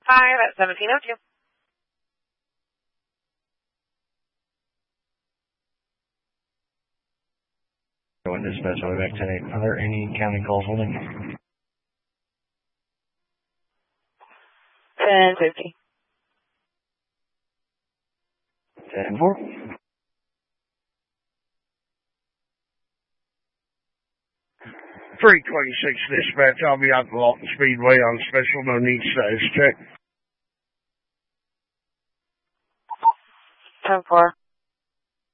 at 1702. Going dispatch all the way back 10-8. Are there any county calls holding? 1050. 10-4. 326 dispatch, I'll be out the Lawton Speedway on special no need status check. 10-4.